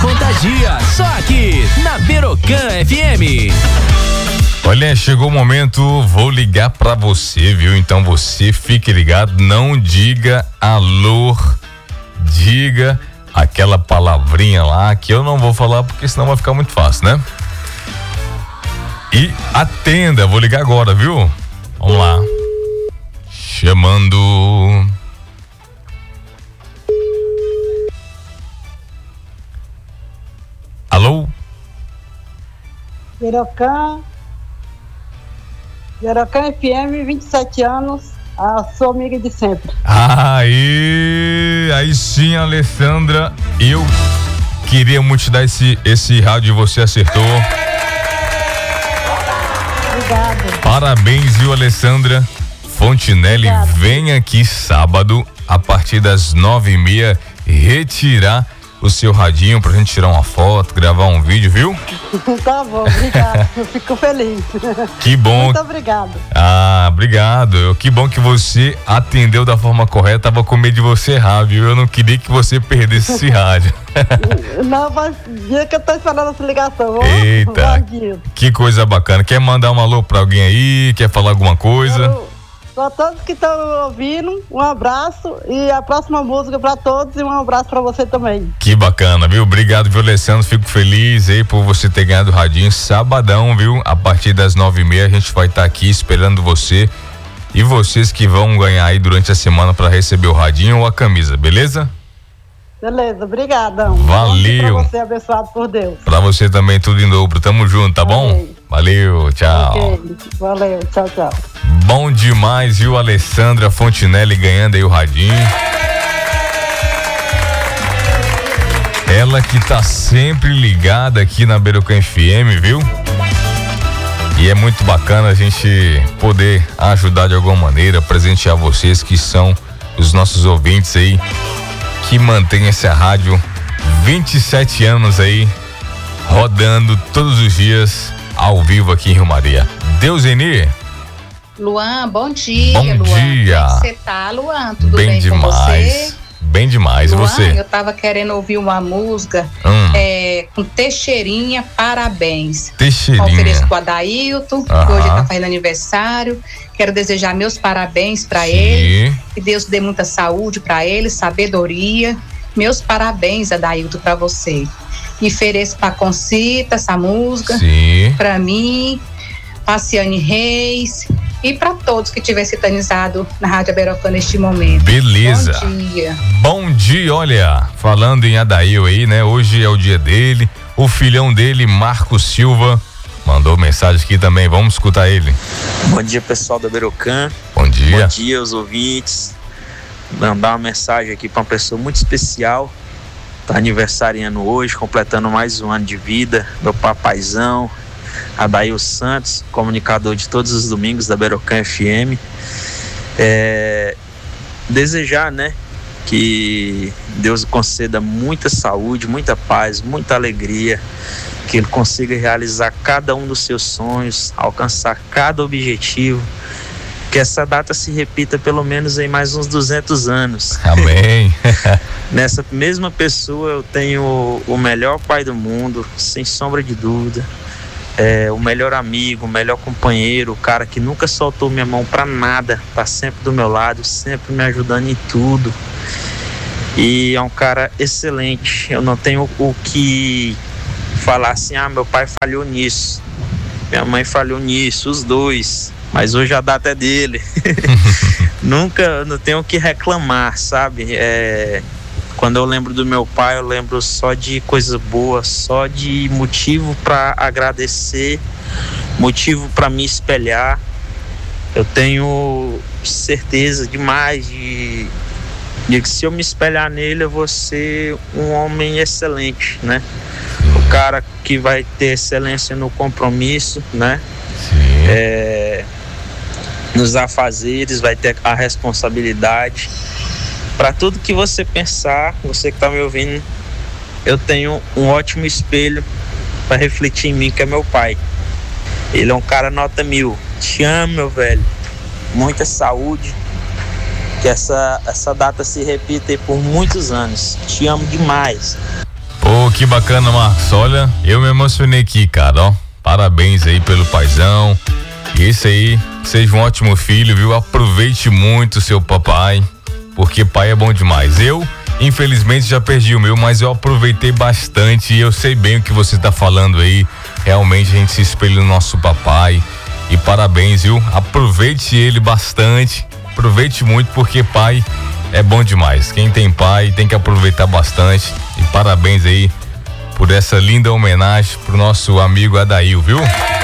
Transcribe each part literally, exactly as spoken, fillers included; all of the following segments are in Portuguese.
contagia, só aqui na Berocan F M. Olha, chegou o momento, vou ligar pra você, viu? Então você fique ligado, não diga alô, diga aquela palavrinha lá que eu não vou falar porque senão vai ficar muito fácil, né? E atenda, vou ligar agora, viu? Vamos lá. Chamando. Alô? Berocan, Berocan F M, vinte e sete anos, a sua amiga de sempre. Aí, aí sim, Alessandra, eu queria muito te dar esse, esse rádio e você acertou. Obrigada. Parabéns, viu, Alessandra? Fontinelli, Obrigada. vem aqui sábado, a partir das nove e meia, retirar o seu radinho pra gente tirar uma foto, gravar um vídeo, viu? Tá bom, obrigado. Eu fico feliz. Que bom. Muito obrigado. Ah, obrigado. Que bom que você atendeu da forma correta. Tava com medo de você errar, viu? Eu não queria que você perdesse esse rádio. Não, mas dia que eu tô esperando essa ligação. Ô, Eita, bandido. que coisa bacana. Quer mandar um alô pra alguém aí? Quer falar alguma coisa? Quero, pra todos que estão ouvindo, um abraço e a próxima música pra todos e um abraço pra você também. Que bacana, viu? Obrigado, viu, Alessandro? Fico feliz aí por você ter ganhado o radinho. Sabadão, viu? A partir das nove e meia a gente vai estar aqui esperando você e vocês que vão ganhar aí durante a semana pra receber o radinho ou a camisa, beleza? Beleza, obrigadão. Valeu. Pra você, abençoado por Deus. Pra você também, tudo em dobro. Tamo junto, tá bom? Valeu. Valeu, tchau. Ok, valeu, tchau, tchau. Bom demais, viu, Alessandra Fontinelli ganhando aí o radinho. Ela que tá sempre ligada aqui na Berocan F M, viu? E é muito bacana a gente poder ajudar de alguma maneira, presentear vocês que são os nossos ouvintes aí, que mantém essa rádio vinte e sete anos aí, rodando todos os dias ao vivo aqui em Rio Maria. Deuseni. Luan, bom dia. Bom Luan. dia. Como você tá, Luan? Tudo bem, bem demais. com você? Bem demais. Luan, E você? eu tava querendo ouvir uma música Hum. é, com Teixeirinha, parabéns. Teixeirinha. Ofereço pro Adailton, que Aham. hoje tá fazendo aniversário. Quero desejar meus parabéns pra Sim. ele. Que Deus dê muita saúde pra ele, sabedoria. Meus parabéns, Adailton, pra você. E ofereço pra Concita essa música. Sim. Pra mim, Paciane Reis e para todos que tiver sintonizado na Rádio Berocan neste momento. Beleza. Bom dia. Bom dia, olha, falando em Adail aí, né? Hoje é o dia dele, o filhão dele, Marco Silva, mandou mensagem aqui também, vamos escutar ele. Bom dia, pessoal da Berocan. Bom dia. Bom dia, os ouvintes. Mandar uma mensagem aqui para uma pessoa muito especial. Tá aniversariando hoje, completando mais um ano de vida. Meu papaizão, Adail Santos, comunicador de todos os domingos da Berocan F M. É, desejar, né, que Deus conceda muita saúde, muita paz, muita alegria, que ele consiga realizar cada um dos seus sonhos, alcançar cada objetivo, que essa data se repita pelo menos em mais uns duzentos anos. Amém. Nessa mesma pessoa eu tenho o melhor pai do mundo, sem sombra de dúvida. É, o melhor amigo, o melhor companheiro, o cara que nunca soltou minha mão pra nada, tá sempre do meu lado, sempre me ajudando em tudo. E é um cara excelente. Eu não tenho o que falar assim, ah, meu pai falhou nisso, minha mãe falhou nisso, os dois, mas hoje a data é dele. Nunca, não tenho o que reclamar, sabe? É... Quando eu lembro do meu pai, eu lembro só de coisa boa, só de motivo para agradecer, motivo para me espelhar. Eu tenho certeza demais de, de que se eu me espelhar nele, eu vou ser um homem excelente, né? O cara que vai ter excelência no compromisso, né? Sim. É, nos afazeres, vai ter a responsabilidade. Para tudo que você pensar, você que está me ouvindo, eu tenho um ótimo espelho para refletir em mim, que é meu pai. Ele é um cara nota mil. Te amo, meu velho. Muita saúde. Que essa, essa data se repita aí por muitos anos. Te amo demais. Pô, Ô, oh, que bacana, Marcos. Olha, eu me emocionei aqui, cara, ó. Parabéns aí pelo paizão. E esse aí, seja um ótimo filho, viu? Aproveite muito seu papai, porque pai é bom demais. Eu, infelizmente, já perdi o meu, mas eu aproveitei bastante e eu sei bem o que você tá falando aí. Realmente a gente se espelha no nosso papai. E parabéns, viu? Aproveite ele bastante. Aproveite muito, porque pai é bom demais. Quem tem pai tem que aproveitar bastante. E parabéns aí por essa linda homenagem pro nosso amigo Adail, viu?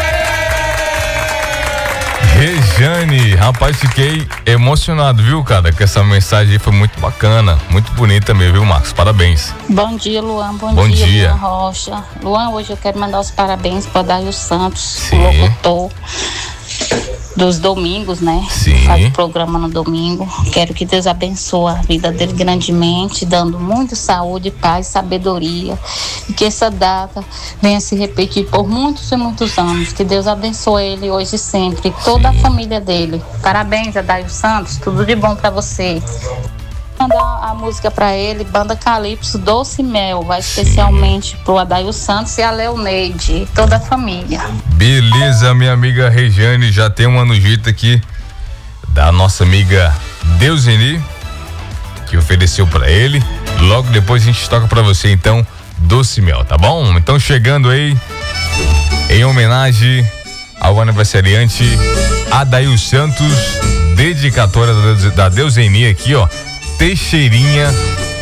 Rejane, rapaz, fiquei emocionado, viu, cara? Que essa mensagem aí foi muito bacana, muito bonita mesmo, viu, Marcos? Parabéns. Bom dia, Luan. Bom, Bom dia, dia. Luan Rocha. Luan, hoje eu quero mandar os parabéns para o Adail Santos, Sim. o locutor dos domingos, né? Sim. Faz o programa no domingo. Quero que Deus abençoe a vida dele grandemente, dando muita saúde, paz, sabedoria. E que essa data venha se repetir por muitos e muitos anos. Que Deus abençoe ele hoje e sempre, toda Sim. a família dele. Parabéns, Adail Santos. Tudo de bom para você. Mandar a música pra ele, Banda Calypso, Doce Mel, vai especialmente pro Adail Santos e a Leoneide, toda a família. Beleza, minha amiga Rejane, já tem uma nojita aqui da nossa amiga Deuseni, que ofereceu pra ele. Logo depois a gente toca pra você, então, Doce Mel, tá bom? Então, chegando aí, em homenagem ao aniversariante Adail Santos, dedicatória da Deuseni aqui, ó, Teixeirinha